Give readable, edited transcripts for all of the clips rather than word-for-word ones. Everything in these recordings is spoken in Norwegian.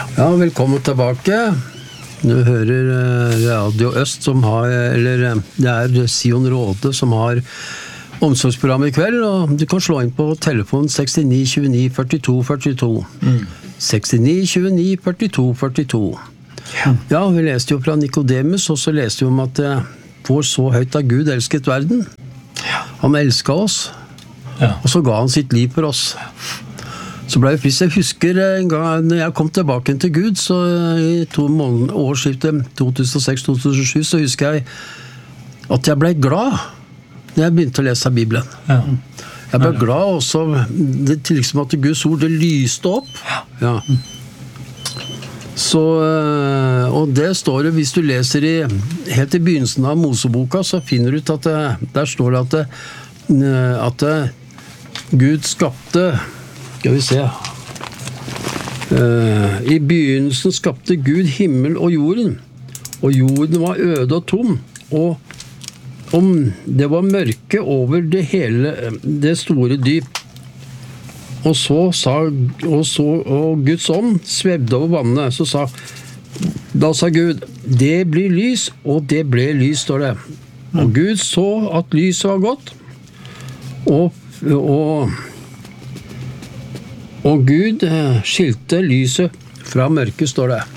Ja, velkommen tilbake. Du hører Radio Øst som har, eller det Sion Råde som har omsorgsprogrammet I kveld, og du kan slå inn på telefon 69 29 42 42. 69 29 42 42. Ja, vi leste jo fra Nikodemus, og så leste vi om at for så høyt av Gud elsket verden. Han elsket oss, og så ga han sitt liv for oss. Så ble jeg hvis jeg husker en gang når jeg kom tilbake til Gud, så I årsskiftet 2006-2007, så husker jeg at jeg ble glad når jeg begynte å lese Bibelen. Jeg ble glad også, det til liksom at Guds ord, det lyste opp. Ja. Så, og det står det, hvis du leser helt I begynnelsen av Moseboka, så finner du ut at der står det at Gud skapte, skal vi se, I begynnelsen skapte Gud himmel og jorden var øde og tom, og om det var mørke over det hele, det store dyp. Og Guds ånd svevde over vannet, da sa Gud, det blir lys, og det ble lys, står det. Og Gud så at lyset var godt, og Gud skilte lyset fra mørket, står det.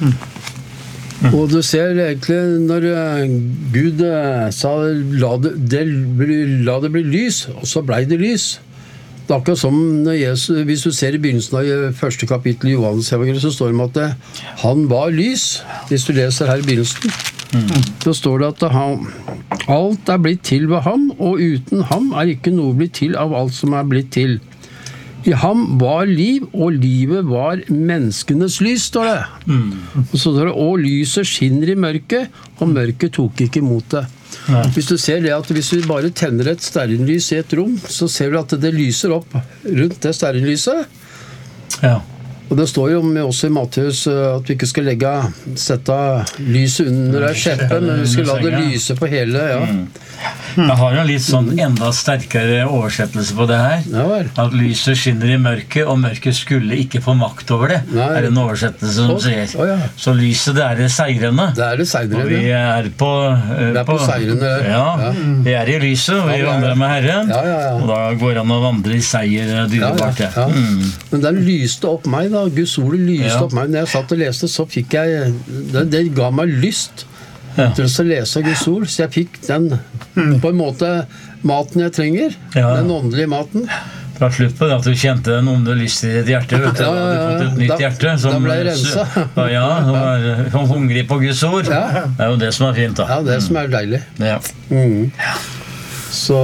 Og du ser egentlig når Gud sa la det bli lys, og så ble det lys. Det akkurat som når Jesus, hvis du ser I begynnelsen av første kapittel I Johannes evangeliet, så står det om at han var lys. Hvis du leser her I begynnelsen, så står det at alt blitt til ved ham, og uten ham ikke noe blitt til av alt som blitt til. I ham var liv, og livet var menneskenes lys, står det. Og så står det, og lyset skinner I mørket, og mørket tok ikke imot det. Hvis du ser det at hvis vi bare tenner et stearinlys I et rom, så ser vi at det lyser opp rundt det stearinlyset. Ja. Og det står jo også I Matteus at vi ikke skal sette lyset under skjeppen, men vi skal la det lyse på hele, Jeg har jo litt sånn enda sterkere oversettelse på det her. At lyset skinner I mørket, og mørket skulle ikke få makt over det. Det en oversettelse som sier. Så lyset, det seirende. Det det seirende. Og vi på... Det på seirende. Ja, vi I lyset, og vi vandrer med Herren. Og da går han å vandre I seier dyrebart. Men den lyste opp meg da. Guds ord lyste opp meg. Når jeg satt og leste, så fikk jeg... Det ga meg lyst til å lese Guds ord, så jeg fikk den på en måte maten jeg trenger, den åndelige maten. Fra slutt på det at du kjente den onde lyst I ditt hjerte, vet du, da hadde du fått et nytt hjerte. Da ble jeg renset. Som hungrig på Guds ord. Det jo det som fint da. Ja, det som deilig. Så...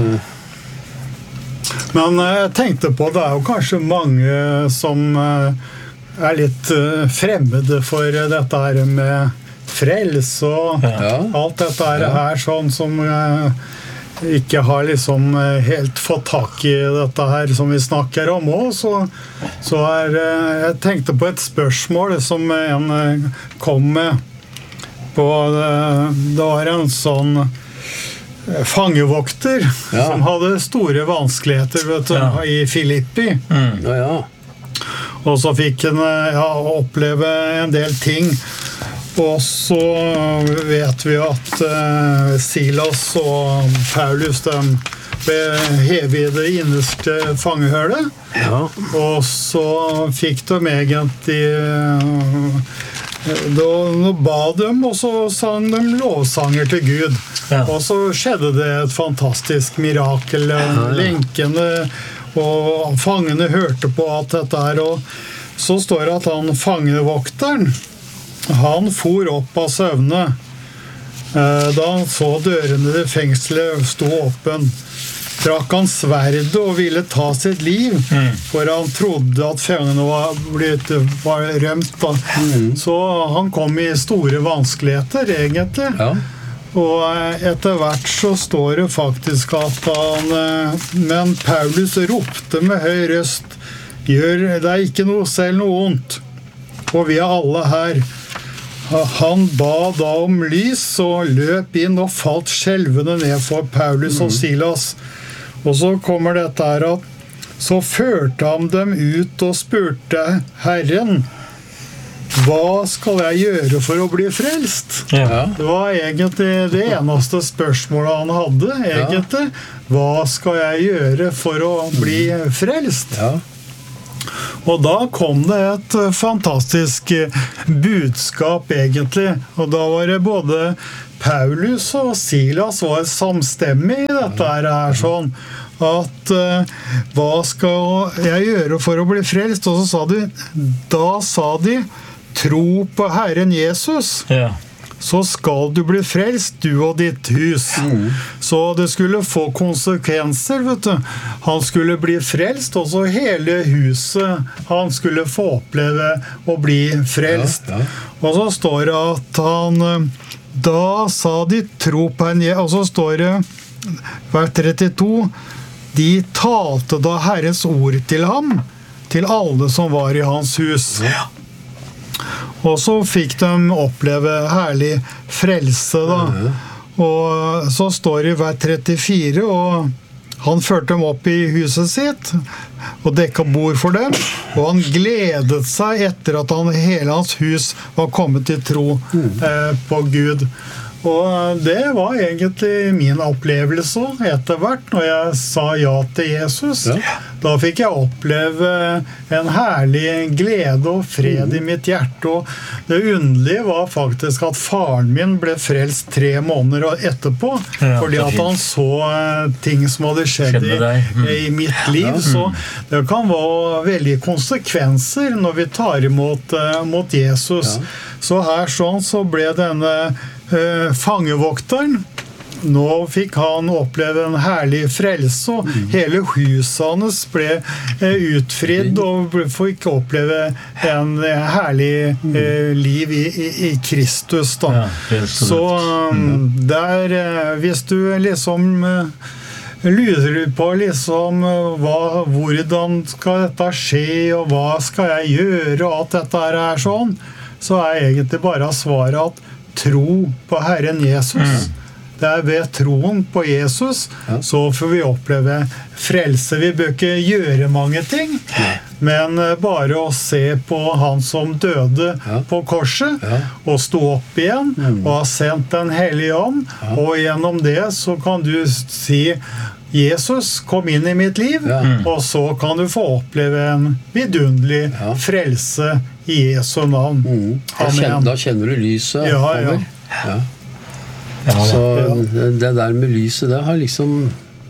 Men jeg tenkte på, det jo kanskje mange som litt fremmede for dette her med frels og alt dette her sånn som ikke har liksom helt fått tak I dette her som vi snakker om også, så jeg tenkte på et spørsmål som en kom med på, det var en sånn fangevokter som hadde store vanskeligheter vet du, I Filippi og så fikk han oppleve en del ting og så vet vi at Silas og Paulus de ble hevet I det innerste fangehølet og så fikk de egentlig da ba de og så sang de lovsanger til Gud og så skjedde det et fantastisk mirakel lenkene og fangene hørte på alt dette her og så står det at han fangevokteren han for opp av søvne da han så dørene til fengselet stå åpen trakk han sverdet og ville ta sitt liv for han trodde at fangene var rømt da. Så han kom I store vanskeligheter egentlig og etter hvert så står det faktisk at men Paulus ropte med høy røst gjør det ikke noe selv noe ondt og vi alle her han ba da om lys og løp inn og falt skjelvende ned for Paulus og Silas og så kommer dette her at så førte han dem ut og spurte Herren hva skal jeg gjøre for å bli frelst? Ja. Det var egentlig det eneste spørsmålet han hadde, egentlig. Hva skal jeg gjøre for å bli frelst? Ja. Og da kom det et fantastisk budskap, egentlig. Og da var det både Paulus og Silas var samstemmig i dette her sånn, at hva skal jeg gjøre for å bli frelst? Og så sa de, tro på Herren Jesus, så skal du bli frelst, du og ditt hus. Så det skulle få konsekvenser, vet du. Han skulle bli frelst, og så hele huset, han skulle få oppleve å bli frelst. Og så står det at da sa de tro på Herren Jesus, og så står det, vers 32, de talte da Herrens ord til ham, til alle som var i hans hus. Og så fikk de oppleve herlig frelse da. Og så står det i vers 34, og han førte dem opp i huset sitt, og dekket bord for dem, og han gledet seg etter at hele hans hus var kommet til tro på Gud. Og det var egentlig min opplevelse etter hvert når jeg sa ja til Jesus. Da fikk jeg oppleve en herlig glede og fred i mitt hjerte. Og det underlige var faktisk at faren min ble frelst 3 måneder etterpå, fordi at han så ting som hadde skjedd i mitt liv. Så det kan være veldig konsekvenser når vi tar mot Jesus. Så her sånn så ble denne fangevokteren, nå fikk han oppleve en herlig frelse, og hele huset hans ble utfridd og fikk oppleve en herlig liv i Kristus da. Så der, hvis du liksom lurer på liksom hvordan skal dette skje, og hva skal jeg gjøre, og alt dette er sånn, så egentlig bare svaret at tro på Herren Jesus. Det ved troen på Jesus, så får vi oppleve frelse. Vi bør ikke gjøre mange ting, men bare å se på han som døde på korset, og stå opp igjen, og ha sendt den hellige ånd, og gjennom det så kan du si Jesus, kom inn i mitt liv, og så kan du få oppleve en vidunderlig frelse i Jesu navn. Amen. Da kjenner du lyset over. Så det der med lyset, det har liksom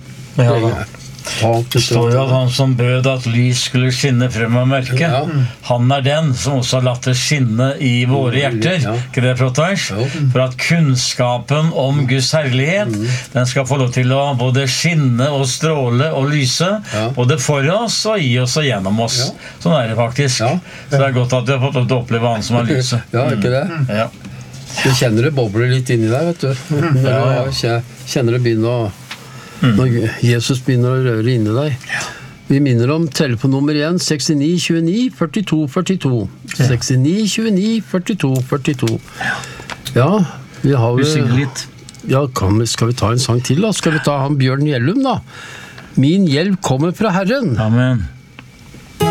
det står jo at han som bød at lys skulle skinne frem av mørket, han den som også har latt det skinne i våre hjerter, ikke det flott vers? For at kunnskapen om Guds herlighet, den skal få lov til å både skinne og stråle og lyse, både for oss og i oss og gjennom oss. Sånn det faktisk. Så det godt at du har fått lov til å oppleve han som har lyset. Ja, ikke det? Du kjenner det bobler litt inn i deg, vet du. Når du kjenner det begynner å når Jesus begynner å røre inni deg. Vi minner om telefonnummer 1 69 29 42 42 69 29 42 42. Ja, vi har jo litt. Ja, skal vi ta en sang til da? Skal vi ta han Bjørn Gjellum da? Min hjelp kommer fra Herren. Amen.